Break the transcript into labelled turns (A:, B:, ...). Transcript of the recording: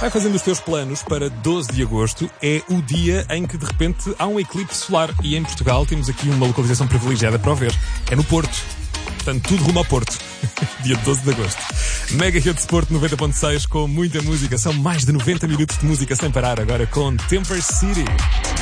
A: Vai fazendo os teus planos para 12 de agosto. É o dia em que, de repente, há um eclipse solar. E em Portugal temos aqui uma localização privilegiada para o ver. É no Porto. Portanto, tudo rumo ao Porto. Dia 12 de agosto. Mega Hit Sport 90.6 com muita música. São mais de 90 minutos de música sem parar agora com Temper City.